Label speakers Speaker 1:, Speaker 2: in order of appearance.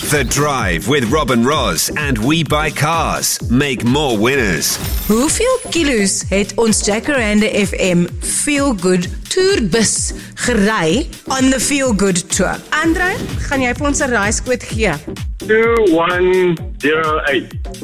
Speaker 1: The Drive with Robin Ross and We Buy Cars. Make more winners.
Speaker 2: Hoeveel kilo's het ons Jacaranda FM Feel Good Tourbus gery on the Feel Good Tour? Andre, gaan jy vir ons 'n raaiskoot gee?
Speaker 3: 2108.